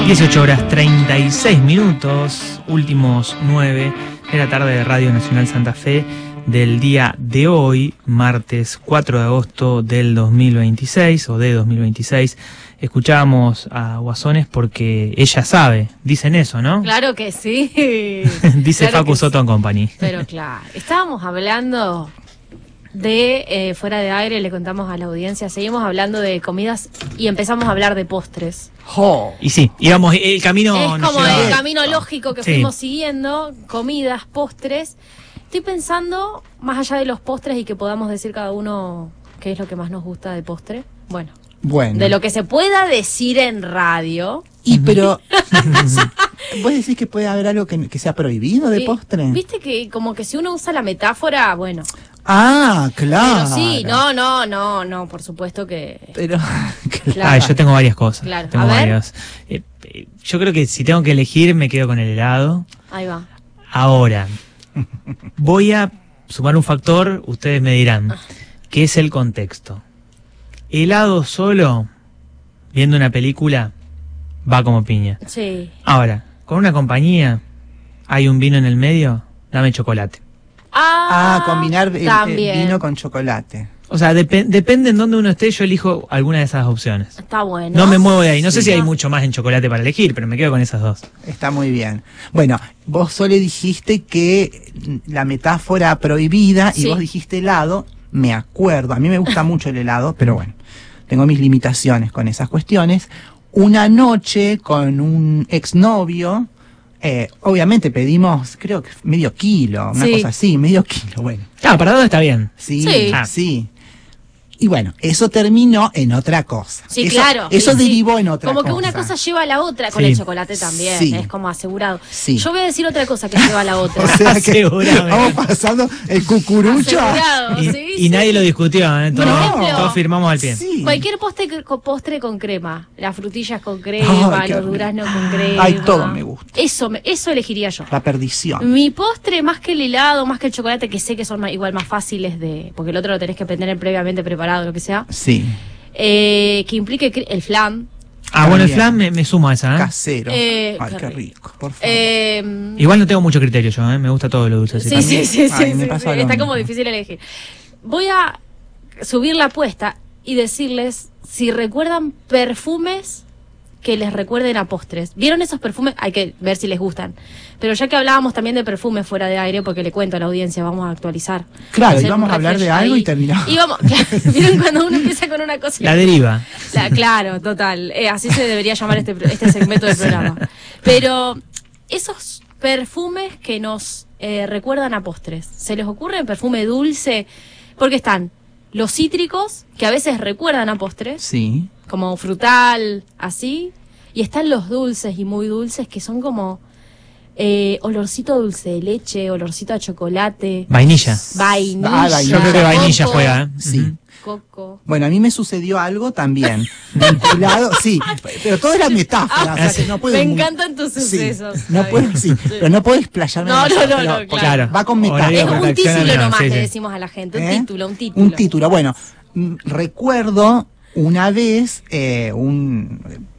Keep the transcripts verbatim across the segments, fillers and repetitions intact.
dieciocho horas treinta y seis minutos, últimos nueve de la tarde de Radio Nacional Santa Fe del día de hoy, martes cuatro de agosto del dos mil veintiséis o de dos mil veintiséis. Escuchábamos a Guasones porque ella sabe, dicen eso, ¿no? Claro que sí. Dice Claro Facu que Soto sí. and Company. Pero claro, estábamos hablando de, eh, fuera de aire, le contamos a la audiencia, seguimos hablando de comidas y empezamos a hablar de postres. Oh. Y sí, íbamos, el camino Es nos como llevaba- el camino lógico que Sí. fuimos siguiendo, comidas, postres. Estoy pensando, más allá de los postres y que podamos decir cada uno qué es lo que más nos gusta de postre. Bueno, Bueno. de lo que se pueda decir en radio. Y pero, ¿vos decís que puede haber algo que, que sea prohibido de Eh, postre? Viste que como que si uno usa la metáfora, bueno. Ah, claro. Pero sí, no, no, no, no, por supuesto que... Pero, Claro. Ah, yo tengo varias cosas. Claro. Tengo A ver. varias. Eh, eh, yo creo que si tengo que elegir me quedo con el helado. Ahí va. Ahora, voy a sumar un factor, ustedes me dirán, que es el contexto. Helado solo, viendo una película, va como piña. Sí. Ahora, con una compañía, hay un vino en el medio, dame chocolate. Ah, Ah, combinar el- el también. vino con chocolate. O sea, depe- depende en dónde uno esté, yo elijo alguna de esas opciones. Está bueno. No me muevo de ahí. No sé Sí. si hay mucho más en chocolate para elegir, pero me quedo con esas dos. Está muy bien. Bueno, vos solo dijiste que la metáfora prohibida y Sí. vos dijiste helado. Me acuerdo, a mí me gusta mucho el helado, pero bueno, tengo mis limitaciones con esas cuestiones. Una noche con un exnovio, eh, obviamente pedimos, creo que medio kilo, una Sí. cosa así, medio kilo, bueno. Ah, para dos está bien. Sí, Sí. sí. Y bueno, eso terminó en otra cosa. Sí, Eso- claro. Eso Sí, sí. derivó en otra como cosa. que una cosa lleva a la otra con Sí. el chocolate también. Sí. Es como asegurado. Sí. Yo voy a decir otra cosa que lleva a la otra. O sea que Asegurame. vamos pasando el cucurucho. a- Asegurado, Y, sí, y sí. nadie lo discutió, ¿eh? Por Todos, ejemplo, todos firmamos al pie. Sí. Cualquier postre, con- postre con crema. Las frutillas con crema, Ay, qué los rico. duraznos con crema. Ay, todo me gusta. Eso, me- eso elegiría yo. La perdición. Mi postre, más que el helado, más que el chocolate, que sé que son ma- igual más fáciles de... Porque el otro lo tenés que tener previamente preparado, lo que sea. Sí. Eh, que implique cre- el flan. Ah, bueno, el También. flan me, me sumo a esa, ¿eh? Casero. Eh, Ay, qué qué rico. rico, por favor. Eh, Igual no tengo mucho criterio yo, ¿eh? Me gusta todo lo dulce. sí, así sí, que- sí, sí, Ay, me sí, pasa sí, lo está mismo. como difícil elegir. Voy a subir la apuesta y decirles si recuerdan perfumes que les recuerden a postres. ¿Vieron esos perfumes? Hay que ver si les gustan. Pero ya que hablábamos también de perfumes fuera de aire, porque le cuento a la audiencia, vamos a actualizar. Claro, Hacer íbamos un a hablar de refresh algo ahí. y terminamos. Y vamos, claro, ¿vieron cuando uno empieza con una cosa? y La deriva. La- claro, total. Eh, así se debería llamar este, pro- este segmento del programa. Pero esos perfumes que nos eh, recuerdan a postres, ¿se les ocurre perfume dulce? Porque están los cítricos, que a veces recuerdan a postres, Sí. como frutal, así. Y están los dulces y muy dulces, que son como eh, olorcito a dulce de leche, olorcito a chocolate, Vainilla. vainilla. Ah, vainilla. Yo creo que vainilla coco, juega, ¿eh? Sí. Ujú. Coco. Bueno, a mí me sucedió algo también. Vinculado, sí, pero todo era metáfora. o sea, que no puedo Me mu- encantan tus Sí, sucesos. no está puedo, bien. sí, pero no puedo explayarme. No, no, demasiado, no, pero- no, porque claro. Va con Horario Es de metáfora. un protección, título no, nomás, sí, le sí. decimos a la gente. Un ¿Eh? título, un título. Un título. Bueno, mm, recuerdo una vez eh, un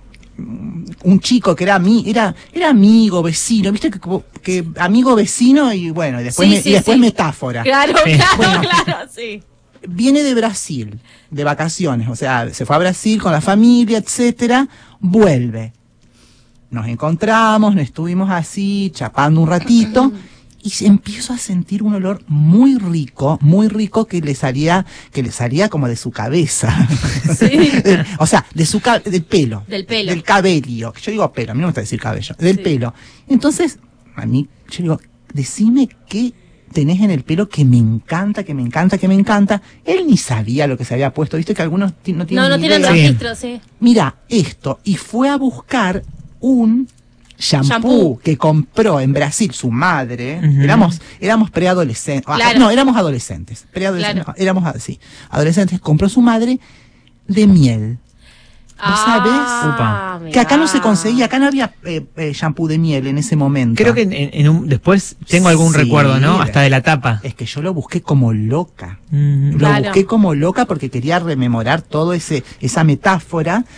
un chico que era mi, era era amigo, vecino, viste que, como- que amigo, vecino y bueno, y después, Sí, me- sí, y después sí. metáfora. Claro, Sí. claro, Bueno. claro, sí. Viene de Brasil, de vacaciones, o sea, se fue a Brasil con la familia, etcétera, vuelve. Nos encontramos, nos estuvimos así, chapando un ratito, y se- empiezo a sentir un olor muy rico, muy rico que le salía, que le salía como de su cabeza. Sí. O sea, de su ca- del pelo. Del pelo. Del cabello. Yo digo pelo, a mí no me gusta decir cabello. Del Sí. pelo. Entonces, a mí, yo digo, decime qué tenés en el pelo que me encanta, que me encanta, que me encanta. Él ni sabía lo que se había puesto. Viste que algunos ti- no tienen No, no ni tienen idea. Sí. registro, sí. Mira, esto. Y fue a buscar un shampoo, Shampoo. que compró en Brasil su madre. Ujú. Éramos, éramos preadolescentes. Ah, Claro. no, éramos adolescentes. Preadolescentes. Claro. no, éramos, a- sí, adolescentes. Compró su madre de miel. ¿Vos Ah, sabés? Que acá no se conseguía, acá no había eh, eh, shampoo de miel en ese momento. Creo que en, en un, después tengo algún Sí. recuerdo, ¿no? Hasta de la tapa. Es que yo lo busqué como loca. Mm. Lo Claro. busqué como loca porque quería rememorar todo ese esa metáfora.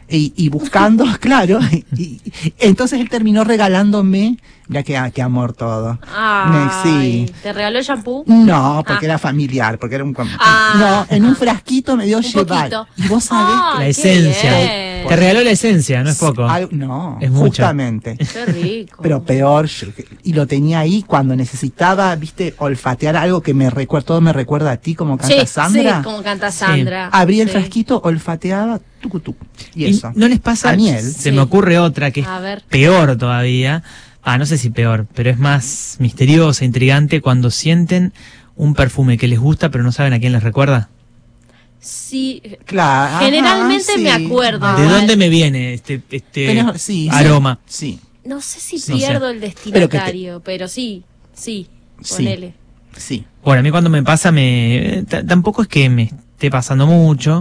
Y, y buscando, claro, y, y- entonces él terminó regalándome, ya que, qué amor todo. Ay, Sí. ¿te regaló el shampoo? No, porque Ah. era familiar, porque era un... com- Ah. no, en un frasquito me dio Un llevar. poquito. Y vos sabés Ay, La qué esencia. bien. Te regaló la esencia, no es poco. Al- no, Es mucho. justamente. Qué rico. Pero peor, yo- y lo tenía ahí cuando necesitaba, viste, olfatear algo que me recuerda, todo me recuerda a ti, como canta sí, Sandra. sí, como canta Sandra. Abrí el Sí. frasquito, olfateaba, tucu, tucu, y ¿Y eso. no les pasa? A miel. Se Sí. me ocurre otra que es A ver. peor todavía. Ah, no sé si peor, pero es más misteriosa, intrigante cuando sienten un perfume que les gusta pero no saben a quién les recuerda. Sí, Claro, ajá, generalmente sí. me acuerdo. Ah. ¿De igual. dónde me viene este, este Pero, sí, aroma? Sí, No sé si Sí, no pierdo sé. el destinatario, pero, sí, sí, Sí. ponele. sí. Bueno, a mí cuando me pasa, me t- tampoco es que me esté pasando mucho,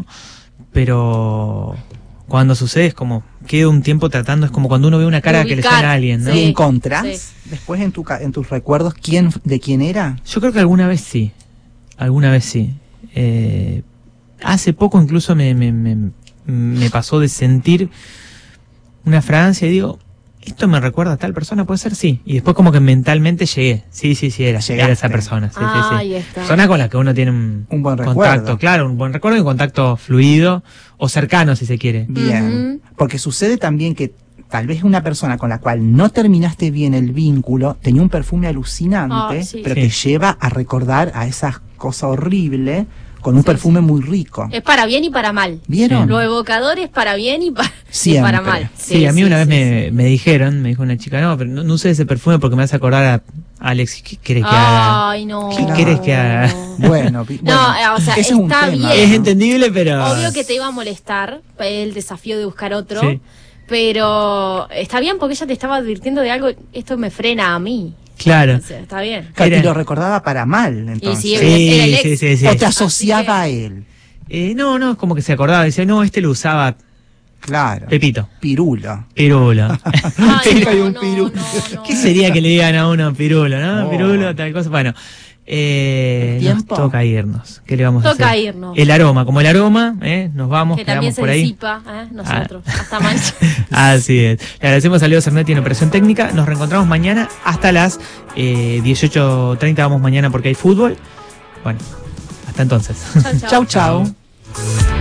pero cuando sucede es como quedo un tiempo tratando, es como cuando uno ve una cara que le Ubicar, suena a alguien, ¿no? sí. ¿Y encontrás sí. después en, tu, ca- en tus recuerdos quién, de quién era? Yo creo que alguna vez sí, alguna vez sí. Eh, hace poco incluso me, me, me, me pasó de sentir una fragancia y digo, ¿esto me recuerda a tal persona? ¿Puede ser? Sí. Y después como que mentalmente llegué. Sí, sí, sí, era, Llegaste. era esa persona. Sí, sí, sí. Ahí está. Persona con la que uno tiene un, Un buen contacto, recuerdo. claro, un buen recuerdo y un contacto fluido o cercano si se quiere. Bien. Ujú. Porque sucede también que tal vez una persona con la cual no terminaste bien el vínculo tenía un perfume alucinante, Ay, sí. pero Sí. te lleva a recordar a esa cosa horrible con un Sí, perfume muy rico. Es para bien y para mal. ¿Vieron? Lo evocador es para bien y, pa- y Siempre. para mal. Sí, a mí una vez sí, me, sí. me dijeron, me dijo una chica, no, pero no, no uses ese perfume porque me hace acordar a Alex. ¿Qué querés que haga? Ay, no. ¿Qué querés que haga? Bueno, vi- No, bueno, eh, o sea, ese es un está tema, bien. Es ¿no? entendible, pero... Obvio que te iba a molestar el desafío de buscar otro, Sí. pero está bien porque ella te estaba advirtiendo de algo, esto me frena a mí. Claro. O sea, está bien. Claro, Era- y lo recordaba para mal, entonces. sí, Sí, era el ex. sí, sí, sí. O te Así asociaba que- a él. Eh, no, no, como que se acordaba, decía, no, este lo usaba Claro. Pepito, Pirulo. Pirulo. Ay, Hay no, un no, piru- no, no. ¿Qué sería que le digan a uno Pirulo, no? Oh. Pirulo, tal cosa. Bueno, eh, ¿El nos tiempo? toca irnos. ¿Qué le vamos a hacer? Toca irnos. El aroma, como el aroma, ¿eh? Nos vamos, Que también quedamos se por ahí. disipa, ¿eh? Nosotros. Hasta mañana. Así es. Le agradecemos a Leo Cernetti en Operación Técnica. Nos reencontramos mañana hasta las eh, dieciocho treinta. Vamos mañana porque hay fútbol. Bueno, hasta entonces. Chau, chau. Chau, chau.